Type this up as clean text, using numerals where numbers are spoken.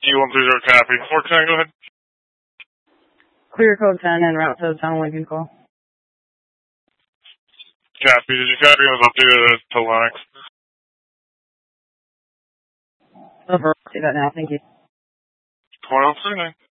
E130 copy. 410, go ahead. Clear code 10 and route to Town Lincoln call. Copy. Did you copy? It was updated to Linux. Over. See that now. Thank you. 2039.